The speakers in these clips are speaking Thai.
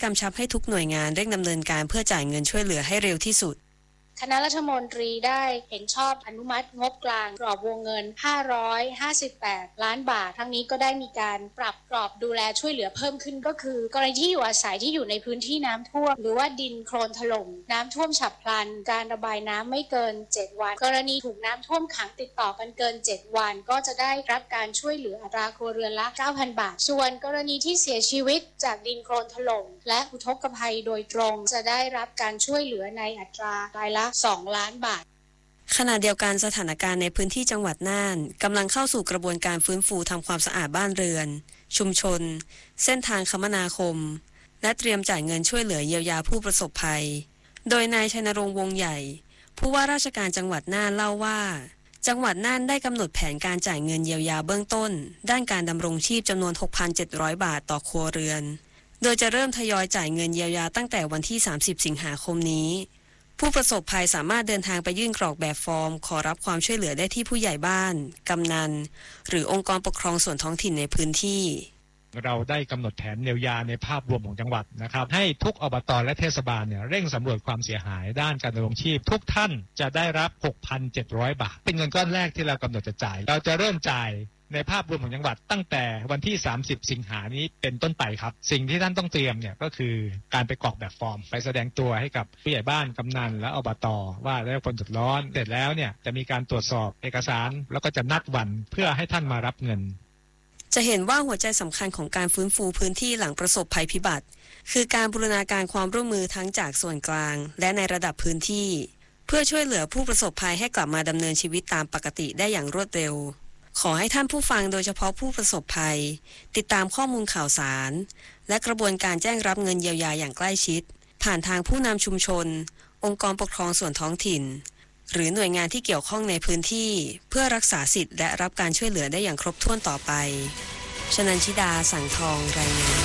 กำชับให้ทุกหน่วยงานเร่งดำเนินการเพื่อจ่ายเงินช่วยเหลือให้เร็วที่สุดคณะรัฐมนตรีได้เห็นชอบอนุมัติงบกลางกรอบวงเงิน558ล้านบาททั้งนี้ก็ได้มีการปรับกรอบดูแลช่วยเหลือเพิ่มขึ้นก็คือกรณีที่อยู่อาศัยที่อยู่ในพื้นที่น้ำท่วมหรือว่าดินโคลนถล่มน้ำท่วมฉับพลันการระบายน้ำไม่เกิน7วันกรณีถูกน้ำท่วมขังติดต่อกันเกิน7วันก็จะได้รับการช่วยเหลืออัตราครัวเรือนละ 9,000 บาทส่วนกรณีที่เสียชีวิตจากดินโคลนถล่มและอุทกภัยโดยตรงจะได้รับการช่วยเหลือในอัตรารายละ2 ล้านบาทขณะเดียวกันสถานการณ์ในพื้นที่จังหวัดน่านกำลังเข้าสู่กระบวนการฟื้นฟูทำความสะอาดบ้านเรือนชุมชนเส้นทางคมนาคมและเตรียมจ่ายเงินช่วยเหลือเยียวยาผู้ประสบภัยโดยนายชัยนรงค์วงใหญ่ผู้ว่าราชการจังหวัดน่านเล่าว่าจังหวัดน่านได้กำหนดแผนการจ่ายเงินเยียวยาเบื้องต้นด้านการดำรงชีพจำนวน 6,700 บาทต่อครัวเรือนโดยจะเริ่มทยอยจ่ายเงินเยียวยาตั้งแต่วันที่30สิงหาคมนี้ผู้ประสบภัยสามารถเดินทางไปยื่นกรอกแบบฟอร์มขอรับความช่วยเหลือได้ที่ผู้ใหญ่บ้านกำนันหรือองค์กรปกครองส่วนท้องถิ่นในพื้นที่เราได้กำหนดแผนเยียวยาในภาพรวมของจังหวัดนะครับให้ทุกอบต.และเทศบาลเนี่ยเร่งสำรวจความเสียหายด้านการดำรงชีพทุกท่านจะได้รับ 6,700 บาทเป็นเงินก้อนแรกที่เรากำหนดจะจ่ายเราจะเริ่มจ่ายในภาพรวมของจังหวัดตั้งแต่วันที่30สิงหานี้เป็นต้นไปครับสิ่งที่ท่านต้องเตรียมเนี่ยก็คือการไปกรอกแบบฟอร์มไปแสดงตัวให้กับผู้ใหญ่บ้านกำนันและอบต.ว่าได้รับผลเดือดร้อนเสร็จแล้วเนี่ยจะมีการตรวจสอบเอกสารแล้วก็จะนัดวันเพื่อให้ท่านมารับเงินจะเห็นว่าหัวใจสำคัญของการฟื้นฟูพื้นที่หลังประสบภัยพิบัติคือการบูรณาการความร่วมมือทั้งจากส่วนกลางและในระดับพื้นที่เพื่อช่วยเหลือผู้ประสบภัยให้กลับมาดำเนินชีวิตตามปกติได้อย่างรวดเร็วขอให้ท่านผู้ฟังโดยเฉพาะผู้ประสบภัยติดตามข้อมูลข่าวสารและกระบวนการแจ้งรับเงินเยียวยาอย่างใกล้ชิดผ่านทางผู้นำชุมชนองค์กรปกครองส่วนท้องถิ่นหรือหน่วยงานที่เกี่ยวข้องในพื้นที่เพื่อรักษาสิทธิ์และรับการช่วยเหลือได้อย่างครบถ้วนต่อไปชนันชิดาสังทองรายงาน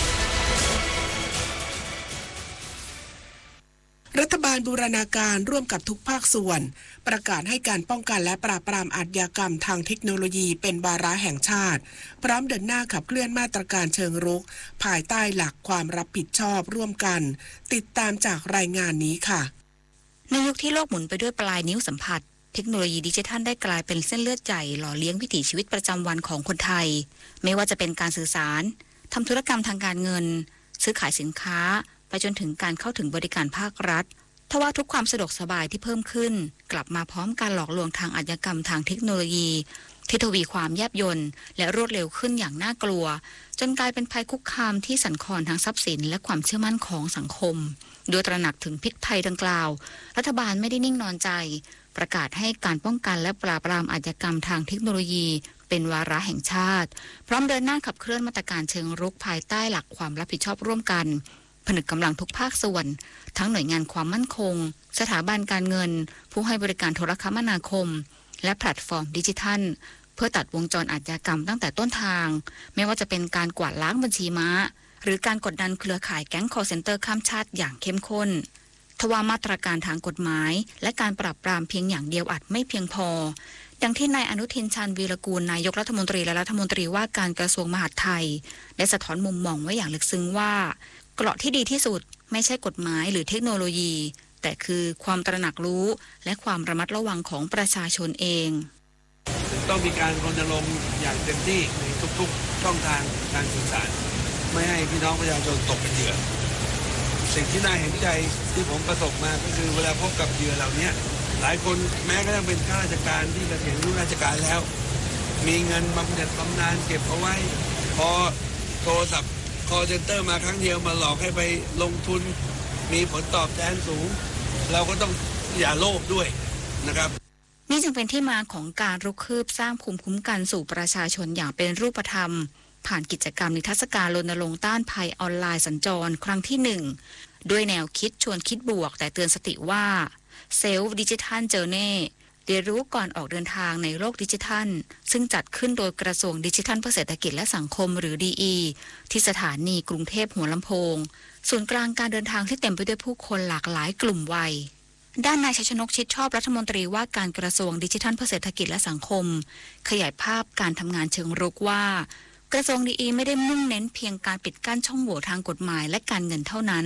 รัฐบาลบูรณาการร่วมกับทุกภาคส่วนประกาศให้การป้องกันและปราบปรามอาชญากรรมทางเทคโนโลยีเป็นวาระแห่งชาติพร้อมเดินหน้าขับเคลื่อนมาตรการเชิงรุกภายใต้หลักความรับผิดชอบร่วมกันติดตามจากรายงานนี้ค่ะในยุคที่โลกหมุนไปด้วยปลายนิ้วสัมผัสเทคโนโลยีดิจิทัลได้กลายเป็นเส้นเลือดใหญ่หล่อเลี้ยงวิถีชีวิตประจำวันของคนไทยไม่ว่าจะเป็นการสื่อสารทำธุรกรรมทางการเงินซื้อขายสินค้าไปจนถึงการเข้าถึงบริการภาครัฐทว่าทุกความสะดวกสบายที่เพิ่มขึ้นกลับมาพร้อมการหลอกลวงทางอาชญากรรมทางเทคโนโลยีที่ทวีความแยบยลและรวดเร็วขึ้นอย่างน่ากลัวจนกลายเป็นภัยคุกคามที่สั่นคลอนทางทรัพย์สินและความเชื่อมั่นของสังคมโดยตระหนักถึงพิษภัยดังกล่าวรัฐบาลไม่ได้นิ่งนอนใจประกาศให้การป้องกันและปราบปรามอาชญากรรมทางเทคโนโลยีเป็นวาระแห่งชาติพร้อมเดินหน้าขับเคลื่อนมาตรการเชิงรุกภายใต้หลักความรับผิดชอบร่วมกันผนึกกำลังทุกภาคส่วนทั้งหน่วยงานความมั่นคงสถาบันการเงินผู้ให้บริการโทรคมนาคมและแพลตฟอร์มดิจิทัลเพื่อตัดวงจรอาชญากรรมตั้งแต่ต้นทางไม่ว่าจะเป็นการกวาดล้างบัญชีม้าหรือการกดดันเครือข่ายแก๊ง call center ข้ามชาติอย่างเข้มข้นทว่ามาตรการทางกฎหมายและการปราบปรามเพียงอย่างเดียวอาจไม่เพียงพอดังที่นายอนุทินชาญวีรกูลนายกรัฐมนตรีและรัฐมนตรีว่าการกระทรวงมหาดไทยได้สะท้อนมุมมองไว้อย่างลึกซึ้งว่าเกราะที่ดีที่สุดไม่ใช่กฎหมายหรือเทคโนโลยีแต่คือความตระหนักรู้และความระมัดระวังของประชาชนเองต้องมีการรณรงค์อย่างเต็มที่ในทุกๆช่องทางการสื่อสารไม่ให้พี่น้องประชาชนตกเป็นเหยื่อสิ่งที่น่าเห็นใจที่ผมประสบมาก็คือเวลาพบกับเหยื่อเหล่านี้หลายคนแม้กระทั่งเป็นข้าราชการที่เกษียณอายุราชการแล้วมีเงินบำเหน็จบำนาญเก็บเอาไว้พอโทรศัพท์call center มาครั้งเดียวมาหลอกให้ไปลงทุนมีผลตอบแทนสูงเราก็ต้องอย่าโลภด้วยนะครับนี่จึงเป็นที่มาของการรุกคืบสร้างภูมิคุ้มกันสู่ประชาชนอย่างเป็นรูปธรรมผ่านกิจกรรมนิทรรศการรณรงค์ต้านภัยออนไลน์สัญจรครั้งที่1ด้วยแนวคิดชวนคิดบวกแต่เตือนสติว่า Self Digital Journey เรียนรู้ก่อนออกเดินทางในโลกดิจิทัลซึ่งจัดขึ้นโดยกระทรวงดิจิทัลเพื่อเศรษฐกิจและสังคมหรือ DE ที่สถานีกรุงเทพหัวลำโพงศูนย์กลางการเดินทางที่เต็มไปด้วยผู้คนหลากหลายกลุ่มวัยด้านนายชัยชนกชิดชอบรัฐมนตรีว่าการกระทรวงดิจิทัลเพื่อเศรษฐกิจและสังคมขยายภาพการทำงานเชิงรุกว่ากระทรวง DE ไม่ได้มุ่งเน้นเพียงการปิดกั้นช่องโหว่ทางกฎหมายและการเงินเท่านั้น